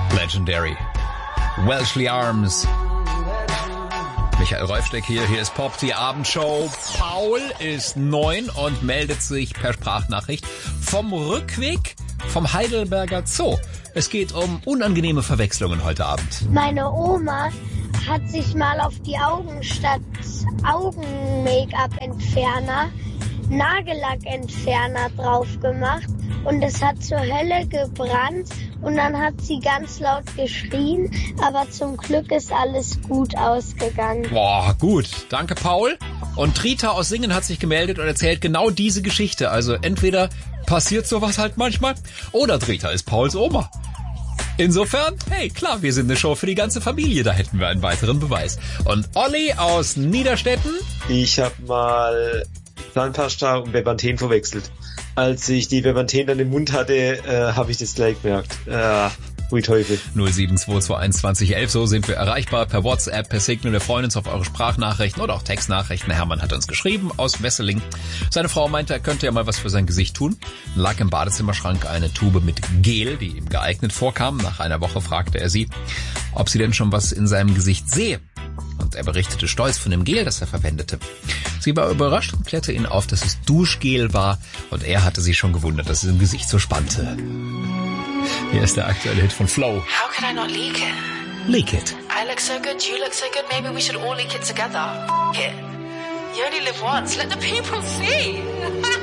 Legendary. Welshly Arms. Michael Reufsteck hier ist Pop, die Abendshow. Paul ist 9 und meldet sich per Sprachnachricht vom Rückweg vom Heidelberger Zoo. Es geht um unangenehme Verwechslungen heute Abend. Meine Oma hat sich mal auf die Augen statt Augen-Make-up-Entferner Nagellackentferner drauf gemacht und es hat zur Hölle gebrannt und dann hat sie ganz laut geschrien, aber zum Glück ist alles gut ausgegangen. Boah, gut. Danke, Paul. Und Rita aus Singen hat sich gemeldet und erzählt genau diese Geschichte. Also entweder passiert sowas halt manchmal oder Rita ist Pauls Oma. Insofern, hey, klar, wir sind eine Show für die ganze Familie, da hätten wir einen weiteren Beweis. Und Olli aus Niederstetten? Ich habe mal Zahnpasta und Bepanthen verwechselt. Als ich die Bepanthen dann im Mund hatte, habe ich das gleich gemerkt. Hui Teufel. 0722111, so sind wir erreichbar per WhatsApp, per Signal. Wir freuen uns auf eure Sprachnachrichten oder auch Textnachrichten. Hermann hat uns geschrieben aus Wesseling. Seine Frau meinte, er könnte ja mal was für sein Gesicht tun. Lag im Badezimmerschrank eine Tube mit Gel, die ihm geeignet vorkam. Nach einer Woche fragte er sie, ob sie denn schon was in seinem Gesicht sehe. Und er berichtete stolz von dem Gel, das er verwendete. Sie war überrascht und klärte ihn auf, dass es Duschgel war. Und er hatte sich schon gewundert, dass es im Gesicht so spannte. Hier ist der aktuelle Hit von Flow. How could I not leak it? Leak it. I look so good, you look so good, maybe we should all leak it together. It. You only live once, let the people see.